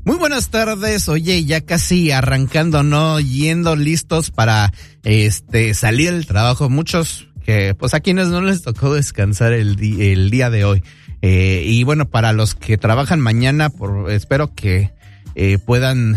Muy buenas tardes. Oye, ya casi arrancando, ¿no? Yendo listos para salir del trabajo. Muchos que, pues a quienes no les tocó descansar el día de hoy. Y bueno, para los que trabajan mañana, espero que puedan,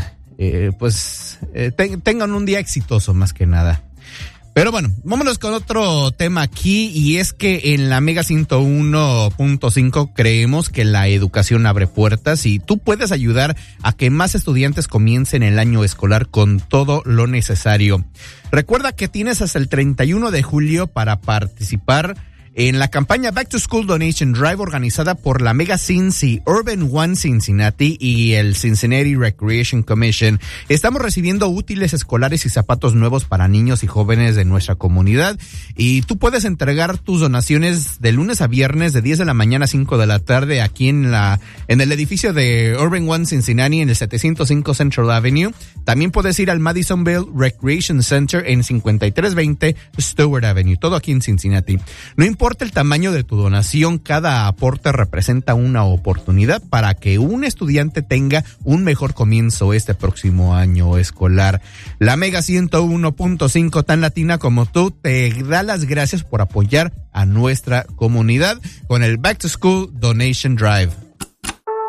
tengan un día exitoso más que nada. Pero bueno, vámonos con otro tema aquí, y es que en la Mega 101.5 creemos que la educación abre puertas y tú puedes ayudar a que más estudiantes comiencen el año escolar con todo lo necesario. Recuerda que tienes hasta el 31 de julio para participar en la campaña Back to School Donation Drive organizada por la Mega Cincy, Urban One Cincinnati y el Cincinnati Recreation Commission. Estamos recibiendo útiles escolares y zapatos nuevos para niños y jóvenes de nuestra comunidad, y tú puedes entregar tus donaciones de lunes a viernes de 10 de la mañana a 5 de la tarde aquí en el edificio de Urban One Cincinnati en el 705 Central Avenue. También puedes ir al Madisonville Recreation Center en 5320 Stewart Avenue, todo aquí en Cincinnati. No importa el tamaño de tu donación, cada aporte representa una oportunidad para que un estudiante tenga un mejor comienzo este próximo año escolar. La Mega 101.5, tan latina como tú, te da las gracias por apoyar a nuestra comunidad con el Back to School Donation Drive.